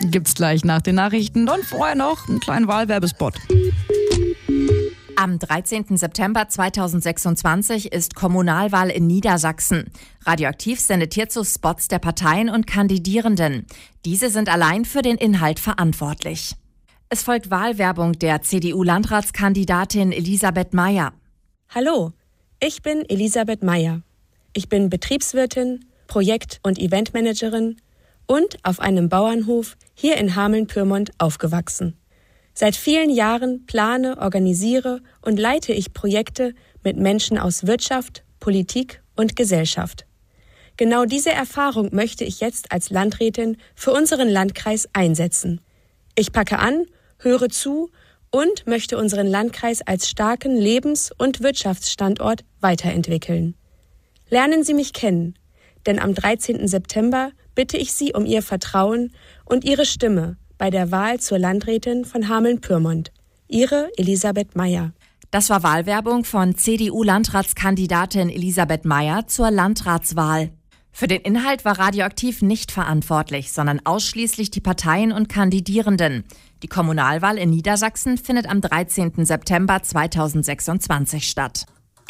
Gibt's gleich nach den Nachrichten und vorher noch einen kleinen Wahlwerbespot. Am 13. September 2026 ist Kommunalwahl in Niedersachsen. Radioaktiv sendet hierzu Spots der Parteien und Kandidierenden. Diese sind allein für den Inhalt verantwortlich. Es folgt Wahlwerbung der CDU-Landratskandidatin Elisabeth Meyer. Hallo, ich bin Elisabeth Meyer. Ich bin Betriebswirtin, Projekt- und Eventmanagerin und auf einem Bauernhof hier in Hameln-Pyrmont aufgewachsen. Seit vielen Jahren plane, organisiere und leite ich Projekte mit Menschen aus Wirtschaft, Politik und Gesellschaft. Genau diese Erfahrung möchte ich jetzt als Landrätin für unseren Landkreis einsetzen. Ich packe an, höre zu und möchte unseren Landkreis als starken Lebens- und Wirtschaftsstandort weiterentwickeln. Lernen Sie mich kennen, denn am 13. September bitte ich Sie um Ihr Vertrauen und Ihre Stimme bei der Wahl zur Landrätin von Hameln-Pyrmont. Ihre Elisabeth Meyer. Das war Wahlwerbung von CDU-Landratskandidatin Elisabeth Meyer zur Landratswahl. Für den Inhalt war Radioaktiv nicht verantwortlich, sondern ausschließlich die Parteien und Kandidierenden. Die Kommunalwahl in Niedersachsen findet am 13. September 2026 statt.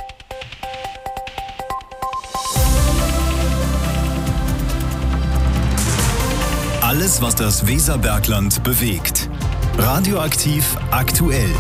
Alles, was das Weserbergland bewegt. Radioaktiv aktuell.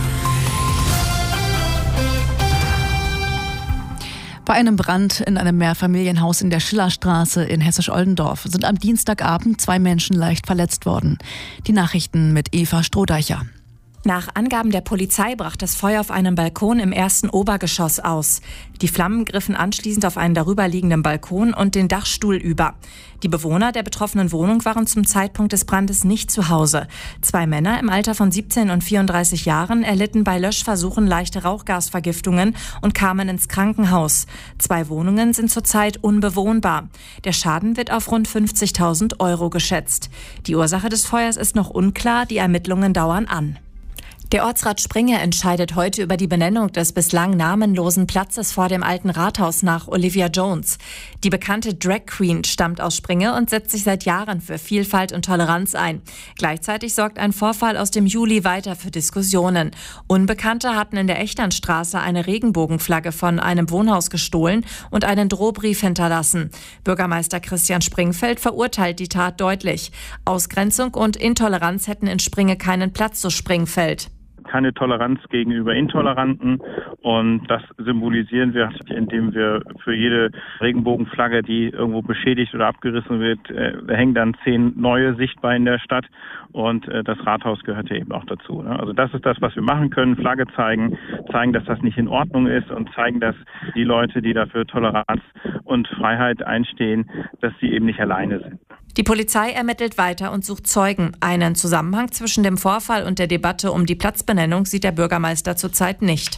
Bei einem Brand in einem Mehrfamilienhaus in der Schillerstraße in Hessisch-Oldendorf sind am Dienstagabend 2 Menschen leicht verletzt worden. Die Nachrichten mit Eva Strohdeicher. Nach Angaben der Polizei brach das Feuer auf einem Balkon im ersten Obergeschoss aus. Die Flammen griffen anschließend auf einen darüberliegenden Balkon und den Dachstuhl über. Die Bewohner der betroffenen Wohnung waren zum Zeitpunkt des Brandes nicht zu Hause. 2 Männer im Alter von 17 und 34 Jahren erlitten bei Löschversuchen leichte Rauchgasvergiftungen und kamen ins Krankenhaus. 2 Wohnungen sind zurzeit unbewohnbar. Der Schaden wird auf rund 50.000 € geschätzt. Die Ursache des Feuers ist noch unklar, die Ermittlungen dauern an. Der Ortsrat Springe entscheidet heute über die Benennung des bislang namenlosen Platzes vor dem alten Rathaus nach Olivia Jones. Die bekannte Drag Queen stammt aus Springe und setzt sich seit Jahren für Vielfalt und Toleranz ein. Gleichzeitig sorgt ein Vorfall aus dem Juli weiter für Diskussionen. Unbekannte hatten in der Echternstraße eine Regenbogenflagge von einem Wohnhaus gestohlen und einen Drohbrief hinterlassen. Bürgermeister Christian Springfeld verurteilt die Tat deutlich. Ausgrenzung und Intoleranz hätten in Springe keinen Platz, so Springfeld. Keine Toleranz gegenüber Intoleranten, und das symbolisieren wir, indem wir für jede Regenbogenflagge, die irgendwo beschädigt oder abgerissen wird, hängen dann 10 neue sichtbar in der Stadt, und das Rathaus gehört ja eben auch dazu. Also das ist das, was wir machen können: Flagge zeigen, dass das nicht in Ordnung ist, und zeigen, dass die Leute, die dafür Toleranz und Freiheit einstehen, dass sie eben nicht alleine sind. Die Polizei ermittelt weiter und sucht Zeugen. Einen Zusammenhang zwischen dem Vorfall und der Debatte um die Platzbenennung sieht der Bürgermeister zurzeit nicht.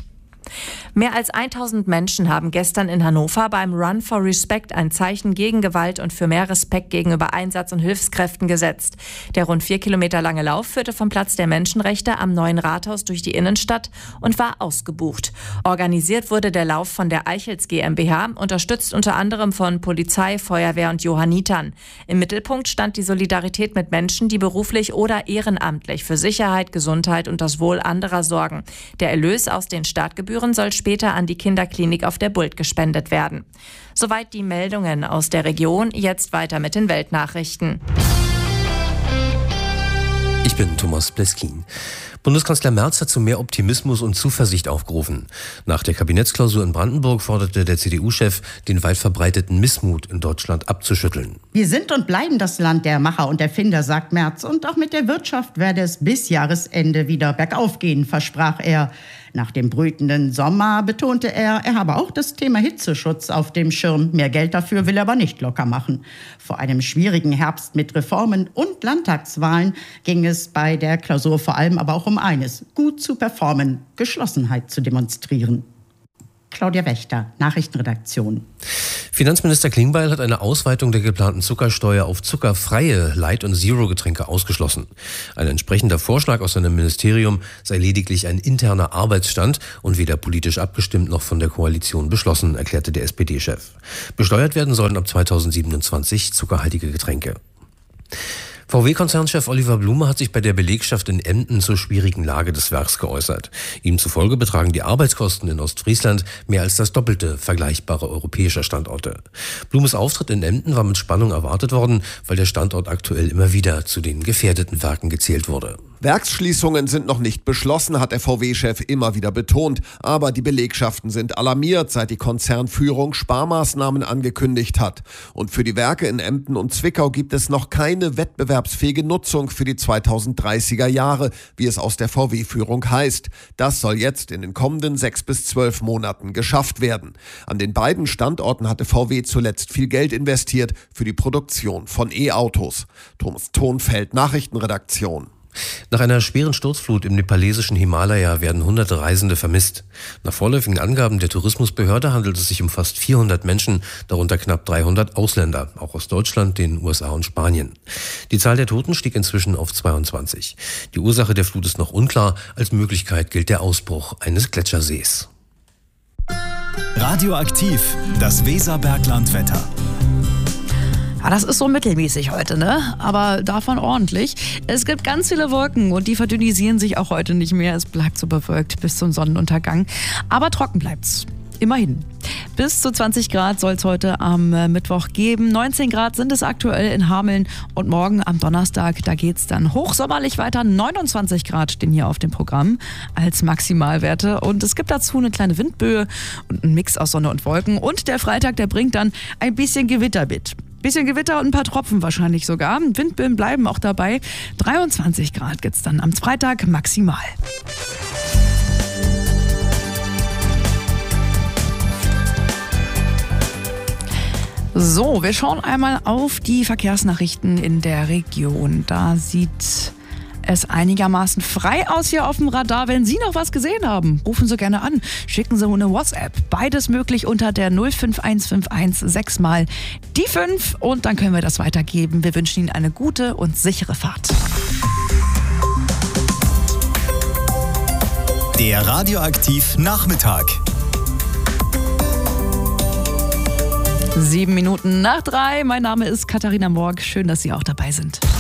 Mehr als 1000 Menschen haben gestern in Hannover beim Run for Respect ein Zeichen gegen Gewalt und für mehr Respekt gegenüber Einsatz- und Hilfskräften gesetzt. Der rund 4 Kilometer lange Lauf führte vom Platz der Menschenrechte am neuen Rathaus durch die Innenstadt und war ausgebucht. Organisiert wurde der Lauf von der Eichels GmbH, unterstützt unter anderem von Polizei, Feuerwehr und Johannitern. Im Mittelpunkt stand die Solidarität mit Menschen, die beruflich oder ehrenamtlich für Sicherheit, Gesundheit und das Wohl anderer sorgen. Der Erlös aus den Startgebühren soll später an die Kinderklinik auf der Bult gespendet werden. Soweit die Meldungen aus der Region. Jetzt weiter mit den Weltnachrichten. Ich bin Thomas Bleskin. Bundeskanzler Merz hat zu mehr Optimismus und Zuversicht aufgerufen. Nach der Kabinettsklausur in Brandenburg forderte der CDU-Chef, den weit verbreiteten Missmut in Deutschland abzuschütteln. Wir sind und bleiben das Land der Macher und Erfinder, sagt Merz. Und auch mit der Wirtschaft werde es bis Jahresende wieder bergauf gehen, versprach er. Nach dem brütenden Sommer betonte er habe auch das Thema Hitzeschutz auf dem Schirm. Mehr Geld dafür will er aber nicht locker machen. Vor einem schwierigen Herbst mit Reformen und Landtagswahlen ging es bei der Klausur vor allem aber auch um eines: gut zu performen, Geschlossenheit zu demonstrieren. Claudia Wächter, Nachrichtenredaktion. Finanzminister Klingbeil hat eine Ausweitung der geplanten Zuckersteuer auf zuckerfreie Light- und Zero-Getränke ausgeschlossen. Ein entsprechender Vorschlag aus seinem Ministerium sei lediglich ein interner Arbeitsstand und weder politisch abgestimmt noch von der Koalition beschlossen, erklärte der SPD-Chef. Besteuert werden sollen ab 2027 zuckerhaltige Getränke. VW-Konzernchef Oliver Blume hat sich bei der Belegschaft in Emden zur schwierigen Lage des Werks geäußert. Ihm zufolge betragen die Arbeitskosten in Ostfriesland mehr als das Doppelte vergleichbarer europäischer Standorte. Blumes Auftritt in Emden war mit Spannung erwartet worden, weil der Standort aktuell immer wieder zu den gefährdeten Werken gezählt wurde. Werksschließungen sind noch nicht beschlossen, hat der VW-Chef immer wieder betont. Aber die Belegschaften sind alarmiert, seit die Konzernführung Sparmaßnahmen angekündigt hat. Und für die Werke in Emden und Zwickau gibt es noch keine wettbewerbsfähige Nutzung für die 2030er Jahre, wie es aus der VW-Führung heißt. Das soll jetzt in den kommenden 6 bis 12 Monaten geschafft werden. An den beiden Standorten hatte VW zuletzt viel Geld investiert für die Produktion von E-Autos. Thomas Thonfeld, Nachrichtenredaktion. Nach einer schweren Sturzflut im nepalesischen Himalaya werden hunderte Reisende vermisst. Nach vorläufigen Angaben der Tourismusbehörde handelt es sich um fast 400 Menschen, darunter knapp 300 Ausländer, auch aus Deutschland, den USA und Spanien. Die Zahl der Toten stieg inzwischen auf 22. Die Ursache der Flut ist noch unklar. Als Möglichkeit gilt der Ausbruch eines Gletschersees. Radioaktiv, das Weserberglandwetter. Ja, das ist so mittelmäßig heute, ne? Aber davon ordentlich. Es gibt ganz viele Wolken und die verdünnisieren sich auch heute nicht mehr. Es bleibt so bewölkt bis zum Sonnenuntergang. Aber trocken bleibt's. Immerhin. Bis zu 20 Grad soll es heute am Mittwoch geben. 19 Grad sind es aktuell in Hameln. Und morgen am Donnerstag, da geht's dann hochsommerlich weiter. 29 Grad stehen hier auf dem Programm als Maximalwerte. Und es gibt dazu eine kleine Windböe und einen Mix aus Sonne und Wolken. Und der Freitag, der bringt dann ein bisschen Gewitter mit. Bisschen Gewitter und ein paar Tropfen wahrscheinlich sogar. Windböen bleiben auch dabei. 23 Grad gibt's dann am Freitag maximal. So, wir schauen einmal auf die Verkehrsnachrichten in der Region. Da sieht es einigermaßen frei aus hier auf dem Radar. Wenn Sie noch was gesehen haben, rufen Sie gerne an. Schicken Sie eine WhatsApp. Beides möglich unter der 05151 6 mal die 5 und dann können wir das weitergeben. Wir wünschen Ihnen eine gute und sichere Fahrt. Der Radioaktiv Nachmittag. 7 Minuten nach 3. Mein Name ist Katharina Morg. Schön, dass Sie auch dabei sind.